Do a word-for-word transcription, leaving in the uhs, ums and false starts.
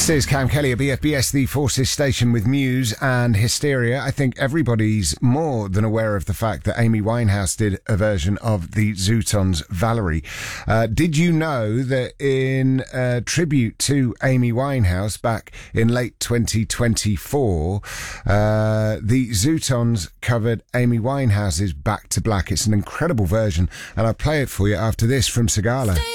This is Cam Kelly at B F B S, the Forces station with Muse and Hysteria. I think everybody's more than aware of the fact that Amy Winehouse did a version of the Zootons' Valerie. Uh, did you know that in uh, tribute to Amy Winehouse back in late twenty twenty-four, uh, the Zootons covered Amy Winehouse's Back to Black? It's an incredible version, and I'll play it for you after this from Sigala.